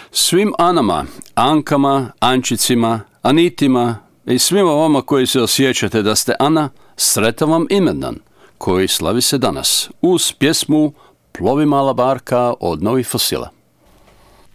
Svim Anama, Ankama, Ančicima, Anitima i svima vama koji se osjećate da ste Ana, sretan vam imendan, koji slavi se danas uz pjesmu Plovi mala barka od novih fosila.